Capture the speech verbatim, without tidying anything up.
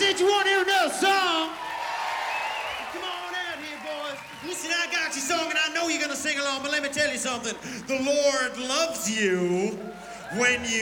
said you want to hear another song. Come on out here, boys. Listen, I got your song, and I know you're going to sing along, but let me tell you something. The Lord loves you when you